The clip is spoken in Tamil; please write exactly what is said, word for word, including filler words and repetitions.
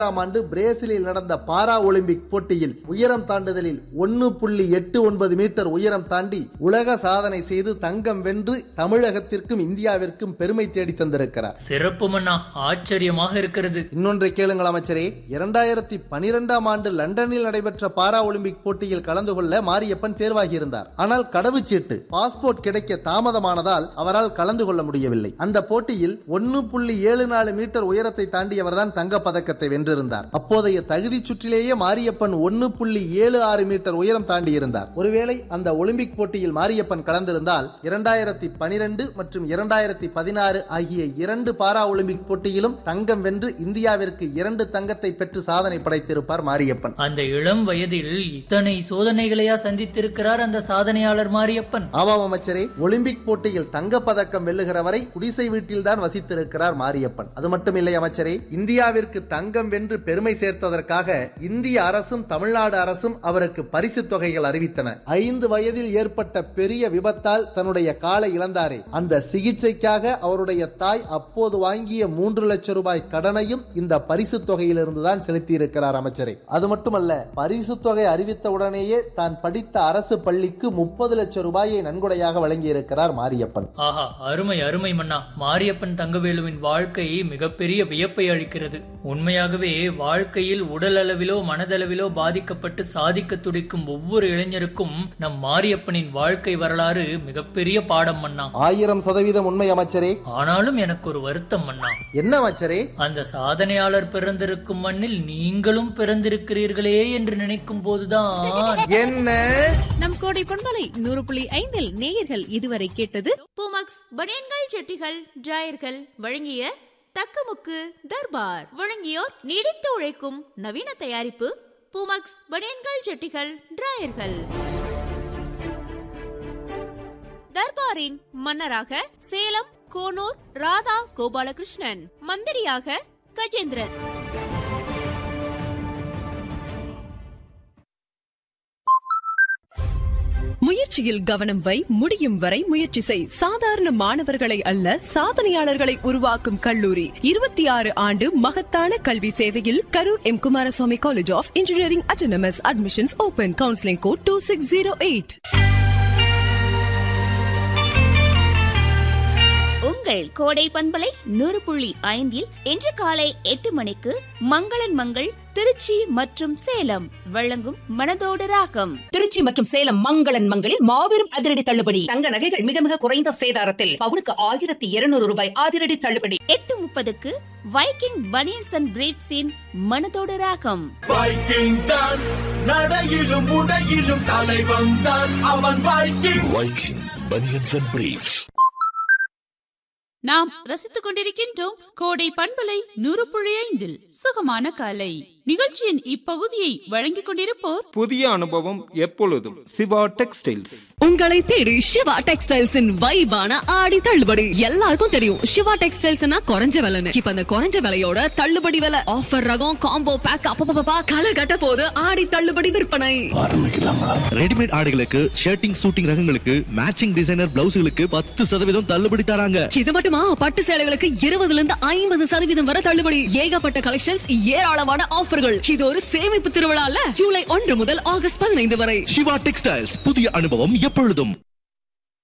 ஆண்டு பிரேசிலில் நடந்த பாரா ஒலிம்பிக் போட்டியில் உயரம் தாண்டுதலில் ஒன்று புள்ளி எட்டு ஒன்பது மீட்டர் உயரம் தாண்டி உலக சாதனை செய்து தங்கம் வென்று தமிழகத்திற்கும் இந்தியாவிற்கும் பெருமை தேடி தந்திருக்கிறார். சிறப்பு மன்னா, ஆச்சரியமாக இருக்கிறது. இன்னொன்றை கேளுங்கள் அமைச்சரே. இரண்டாயிரத்தி பனிரெண்டாம் ஆண்டு லண்டனில் நடைபெற்ற பாரா ஒலிம்பிக் போட்டியில் கலந்து கொள்ள மாரியப்பன் தேர்வாகியிருந்தார். ஆனால் கடவுச்சீட்டு பாஸ்போர்ட் கிடைக்க தாமதமானதால் அவரால் கலந்து கொள்ள முடியவில்லை. அந்த போட்டியில் ஒன்று புள்ளி ஏழு நாலு மீட்டர் உயரத்தை தாண்டியவர்தான் தங்கப் பதக்கத்தை வென்றிருந்தார். அப்போதைய தகுதி சுற்றிலேயே மாரியப்பன் ஒன்று புள்ளி ஏழு ஆறு மீட்டர் உயரம் தாண்டி இருந்தார். ஒருவேளை அந்த ஒலிம்பிக் போட்டியில் மாரியப்பன் கலந்திருந்தால் இரண்டாயிரத்தி பனிரெண்டு மற்றும் இரண்டாயிரத்தி பதினாறு ஆகிய இரண்டு பாரா ஒலிம்பிக் போட்டியிலும் தங்கம் வென்று இந்தியாவிற்கு இரண்டு தங்கத்தை பெற்று சாதனை படைத்திருப்பார் மாரியப்பன். அந்த இளம் வயதில் இத்தனை சோதனைகளையா சந்தித்திருக்கிறார் அந்த சாதனையாளர் மாரியப்பன்? ஆமாம் அமைச்சரே, ஒலிம்பிக் போட்டியில் தங்க பதக்கம் வெல்லுகிற வரை குடிசை வீட்டில் தான் வசித்திருக்கிறார் மாரியப்பன். அது மட்டுமில்லை அமைச்சரே, இந்தியாவிற்கு தங்கம் வென்று பெருமை சேர்த்ததற்காக இந்திய அரசும் தமிழ்நாடு அரசும் அவருக்கு பரிசு தொகைகள் அறிவித்தன. ஐந்து வயதில் ஏற்பட்ட பெரிய விபத்தால் தன்னுடைய காலை இழந்தாரே, அந்த சிகிச்சைக்காக அவருடைய தாய் அப்போது வாங்கிய மூன்று லட்சம் ரூபாய் கடனையும் இந்த பரிசு தொகையிலிருந்துதான் செலுத்தி இருக்கிறார் அமைச்சரே. அது மட்டுமல்ல, பரிசு தொகை அறிவித்த உடனேயே தான் படித்த அரசு பள்ளிக்கு முப்பது லட்சம் ரூபாயை நன்கொடையாக வழங்கியிருக்கிறார் மாரியப்பன். ஆஹா, அருமை அருமை மன்னா. மாரியப்பன் தங்கவேலுவின் வாழ்க்கை மிகப்பெரிய வியப்பை அளிக்கிறது. உண்மையாகவே வாழ்க்கையில் உடல் அளவிலோ மனதளவிலோ பாதிக்கப்பட்டு சாதிக்க துடிக்கும் ஒவ்வொரு இளைஞருக்கும் நம் மாரியப்பனின் வாழ்க்கை வரலாறு மிகப்பெரிய பாடம் மன்னா. ஆயிரம் சதவீதம் உண்மை அமைச்சரே. ஆனாலும் எனக்கு ஒரு வருத்தம் மன்னா. என்ன அமைச்சரே? அந்த சாதனையாளர் பிறந்திருக்கும் மண்ணில் நீங்களும் பிறந்திருக்கிறீர்களே என்று நினைக்கும் போதுதான். என்ன? நம் கோடை பண்பலை நூறு புள்ளி ஐந்தில் நேயர்கள் இதுவரை கேட்டது பூமக்ஸ் பனியன்கள் ஜட்டிகள் டிராயர்கள் வழங்கிய தக்கமுக்கு தர்பார். வழங்கியோர் நீடித்து உழைக்கும் நவீன தயாரிப்பு பூமக்ஸ் பனியன்கள் ஜட்டிகள் டிராயர்கள். தர்பாரின் மன்னராக சேலம் கோனூர் ராதா கோபாலகிருஷ்ணன், மந்திரியாக கஜேந்திரன். முயற்சியில் கவனம் வை, முடியும் வரை முயற்சி செய். சாதாரண மாணவர்களை அல்ல, சாதனையாளர்களை உருவாக்கும் கல்லூரி. இருபத்தி ஆறு ஆண்டு மகத்தான கல்வி சேவையில் Karur M Kumaraswamy college of engineering autonomous. Admissions open. Counselling code two six zero eight. உங்கள் கோடை பண்பலை நூறு புள்ளி ஐந்தில் இன்று காலை எட்டு மணிக்கு மங்களன் மங்கள் திருச்சி மற்றும் சேலம் வழங்கும் மனதோடு ராகம். திருச்சி மற்றும் சேலம் மங்களன் மங்களில் மாபெரும் அதிரடி தள்ளுபடி. தங்க நகைகள் மிக மிக குறைந்த சேதாரத்தில் பவுனுக்கு ஆயிரத்தி இருநூறு ரூபாய் அதிரடி தள்ளுபடி. எட்டு முப்பதுக்கு வைக்கிங் பனியன்ஸ் அண்ட் பிரீட்ஸின் மனதோடு ராகம். வைக்கிங் தான் நடையிலும் உடையிலும் தலைவன் தான் அவன். Viking Viking banians and breeds. நாம் ரசித்துக் கொண்டிருக்கின்றோம் கோடை பண்பலை நூறு புள்ளி ஐந்தில் சுகமான காலை நிகழ்ச்சியின் இப்பகுதியை வழங்கிக் கொண்டிருப்போர் புதிய அனுபவம் எப்பொழுதும் சிவா டெக்ஸ்டைல்ஸ். உங்களை தேடி சிவா டெக்ஸ்டைல்ஸின் வைபான ஆடி தள்ளுபடி. எல்லாருக்கும் தெரியும் சிவா டெக்ஸ்டைல்ஸ்னா குறைஞ்ச விலைன்னு. இப்ப அந்த குறைஞ்ச விலையோட தள்ளுபடி விலை, ஆஃபர் ரகம், காம்போ பேக், அப்பப்பா களை கட்ட போது ஆடி தள்ளுபடி விற்பனை ஆரம்பிக்கலாங்களா? ரெடிமேட் ஆடைகளுக்கு, ஷர்ட்டிங் சூட்டிங் ரகங்களுக்கு, மேட்சிங் டிசைனர் பிளவுஸ்களுக்கு பத்து சதவீதம் தள்ளுபடி தராங்க. இது மட்டுமா, பட்டு சேலைகளுக்கு இருபதுல இருந்து ஐம்பது சதவீதம் வரை தள்ளுபடி. ஏகப்பட்ட கலெக்ஷன்ஸ், ஏராளமான ஆஃபர்கள். இது ஒரு சேமிப்பு திருவிழா. ஜூலை ஒன்று முதல் ஆகஸ்ட் பதினைந்து வரை. சிவா டெக்ஸ்டைல்ஸ், புதிய அனுபவம் எப்பொழுதும்.